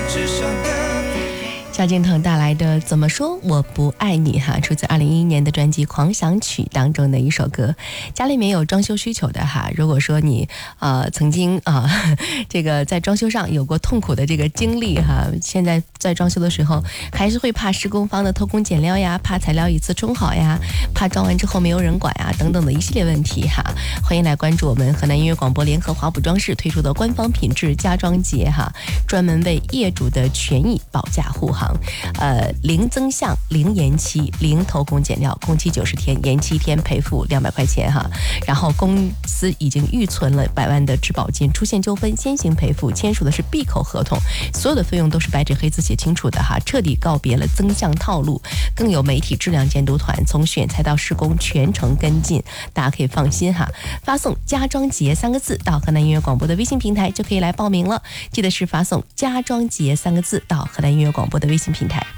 萧敬腾带来的怎么说我不爱你哈，出自2011年的专辑《狂想曲》当中的一首歌。家里面有装修需求的哈，如果说你曾经这个在装修上有过痛苦的这个经历哈，现在在装修的时候还是会怕施工方的偷工减料呀，怕材料一次冲好呀，怕装完之后没有人管呀等等的一系列问题哈，欢迎来关注我们河南音乐广播联合华普装饰推出的官方品质家装节哈，专门为业主的权益保驾护航。零增项、零延期、零偷工减料，工期90天，延期1天赔付200块钱哈。然后公司已经预存了100万的质保金，出现纠纷先行赔付，签署的是闭口合同，所有的费用都是白纸黑字写清楚的哈，彻底告别了增项套路，更有媒体质量监督团从选材到施工全程跟进，大家可以放心哈。发送家装节3个字到河南音乐广播的微信平台就可以来报名了，记得是发送家装节3个字到河南音乐广播的微信平台。